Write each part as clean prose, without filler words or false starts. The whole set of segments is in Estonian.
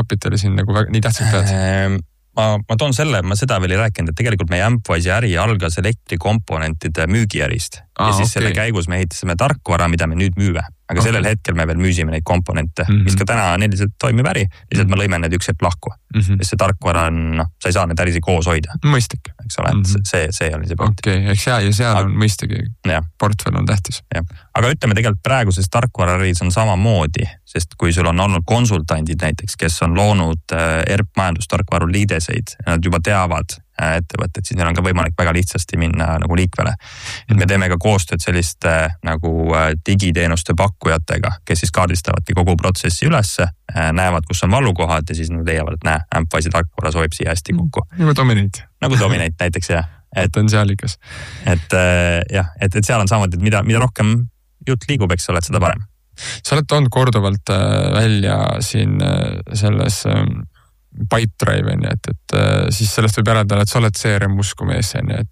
kapitali siin nagu nii tähtsalt pead? Ma toon selle, ma seda veel ei rääkinud, et tegelikult meie Ampwise'i äri algas elektrikomponentide müügiärist. Ja siis selle käigus me ehitasime tarkvara, mida me nüüd müüme. Aga sellel hetkel me veel müüsime neid komponente, mis ka täna on endiselt toimib äri, lihtsalt me lõime need üks hetk lahku. Sest see tarkvara on, sa ei saa need ärisi koos hoida. Mõistlik. Eks ole, et see oli see punkt. Eks ja seal on mõistagi, portfell on tähtis. Aga ütleme tegelikult praeguses tarkvaraäris on samamoodi, sest kui sul on olnud konsultandid näiteks, kes on loonud ERP majandustarkvaru liideseid, nad juba teavad ettevõtted, siis neil on ka võimalik väga lihtsasti minna nagu liikvele. Et me teeme ka koostööd selliste nagu digiteenuste pakkujatega, kes siis kaardistavadki kogu protsessi ülesse, näevad, kus on valukohad ja siis nad leiavad, et Ampwise'i tarkvara sobib siia hästi kokku. Nagu Dominate. Nagu Dominate näiteks, jah. Et on sealikas. Et seal on samamoodi, et mida rohkem jutt liigub, eks ole, et seda parem. Sa oled toonud korduvalt välja siin selles Pipedrive, et siis sellest võib järeldada, et sa oled CRM uskumees, et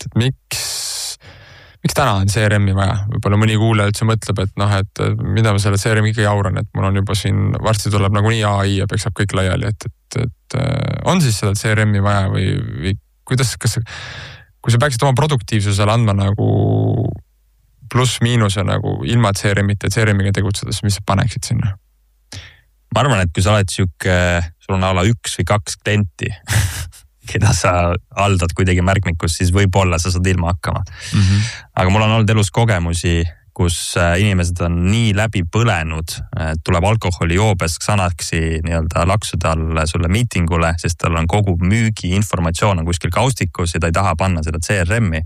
miks täna on CRM-i vaja? Võib-olla mõni kuulaja üldse mõtleb, et mida ma selle CRM ikka jauran, et mul on juba siin, varsti tuleb nagu nii AI ja peksab kõik laiali, et on siis seda CRM-i vaja või kuidas, kui sa peaksid oma produktiivsusele andma nagu pluss-miinuse nagu ilma CRM-ita ja CRM-iga tegutsedes, mis sa paneksid sinna? Ma arvan, et kui sa oled sul on ala 1 või 2 klienti, keda sa haldad kuidagi märkmikus, siis võib-olla sa saad ilma hakkama. Aga mul on olnud elus kogemusi, kus inimesed on nii läbi põlenud, tuleb alkoholi joobes Xanaxi nii-öelda laksuda all sulle miitingule, sest tal on kogu müügi informatsioon on kuskil kaustikus ja ta ei taha panna seda CRM-i.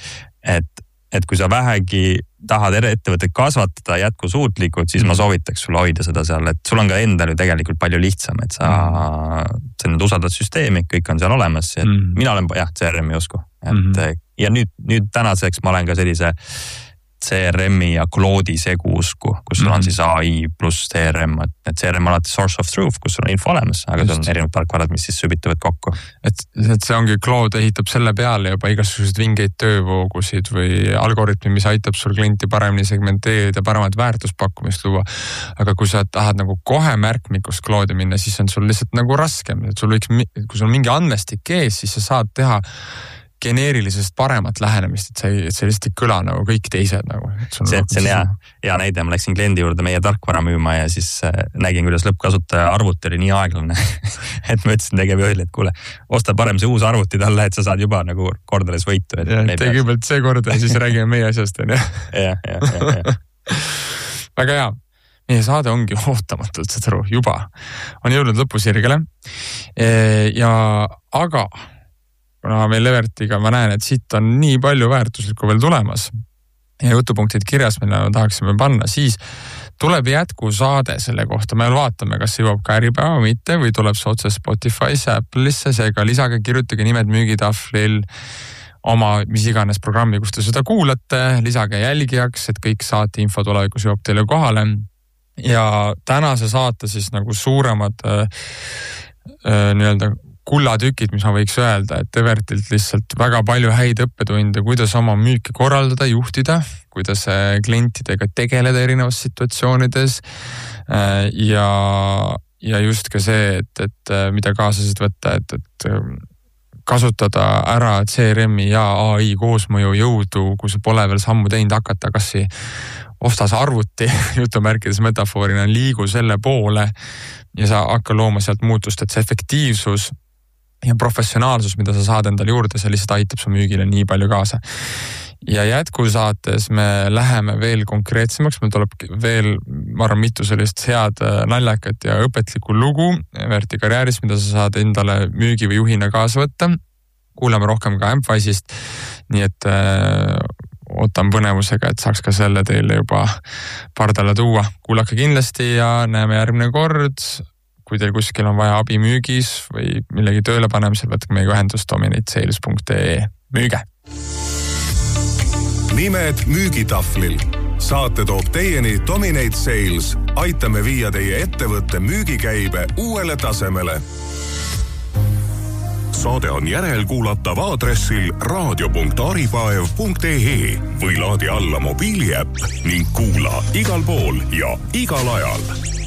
Et kui sa vähegi tahad ettevõtet kasvatada jätkusuutlikult, siis ma soovitaks sulle hoida seda seal, et sul on ka endal ju tegelikult palju lihtsam, et sa nüüd usaldad süsteemi, kõik on seal olemas. Mina olen CRM-i usku. Ja nüüd tänaseks ma olen ka sellise CRM-i ja Claude'i segu usku, kus sul on siis AI pluss CRM, et CRM on alati source of truth, kus sul on info olemas, aga see on erinevad tarkvarad, mis siis sübituvad kokku. Et see ongi, Claude ehitab selle peale juba igasugused vingeid töövoogusid või algoritmi, mis aitab sul klienti paremini segmenteerida, paremat väärtuspakkumist luua. Aga kui sa tahad nagu kohe märkmikust Claude'i minna, siis on sul lihtsalt nagu raskem. Et sul võiks, kui sul mingi andmestik ees, siis sa saad teha geneerilisest paremat lähenemist, et see lihtsalt ei kõla nagu kõik teised nagu. See on hea näide, ma läksin kliendi juurde meie tarkvara müüma ja siis nägin, kuidas lõppkasutaja arvuti oli nii aeglane, et ma ütlesin tegevjuhile, et kuule, osta parem see uus arvuti talle, et sa saad juba nagu kordades võitu. Tegevalt see korda ja siis räägime meie asjast. Väga hea. Meie saade ongi ootamatult, saad aru, juba on jõudnud lõpusirgele. Aga kuna meil Evertiga ma näen, et siit on nii palju väärtuslikku veel tulemas ja jutupunktid kirjas, mille me tahaksime panna, siis tuleb jätkusaade selle kohta. Me vaatame, kas see jõuab ka Äripäeva mitte või tuleb see otse Spotify'sse, Apple'isse, seega lisage, kirjutage nimed müügitahvlil oma mis iganes programmi, kus te seda kuulate, lisage jälgijaks, et kõik saate info tulevikus jõuab teile kohale. Ja tänase saate siis nagu suuremad nii-öelda kullatükid, mis ma võiks öelda, et Evertilt lihtsalt väga palju häid õppetunde, kuidas oma müüki korraldada, juhtida, kuidas klientidega tegeleda erinevas situatsioonides ja just ka see, et mida kaasasid võtta, et kasutada ära CRM-i ja AI koosmõju jõudu, kui sa pole veel sammu teinud hakata, kas ostas arvuti, jutumärkides metafoorina, liigu selle poole ja sa hakka looma sealt muutust, et see efektiivsus ja professionaalsus, mida sa saad endale juurde, see lihtsalt aitab su müügile nii palju kaasa. Ja jätkusaates me läheme veel konkreetsemaks, meil tuleb veel, ma arvan, mitu sellist head naljakat ja õpetlikku lugu Everti karjääris, mida sa saad endale müügi või juhina kaasa võtta. Kuulame rohkem ka Ampwise'ist, nii et ootan põnevusega, et saaks ka selle teile juba pardale tuua. Kuulake kindlasti ja näeme järgmine kord. Kui teil kuskil on vaja abi müügis või millegi tööle panemisel, võtke meiega ühendust dominatesales.ee. Müüge! Nimed müügitahvlil. Saate toob teieni Dominate Sales. Aitame viia teie ettevõtte müügikäibe uuele tasemele. Saade on järelkuulatav aadressil radio.aripaev.ee või laadi alla mobiiliäpp ning kuula igal pool ja igal ajal.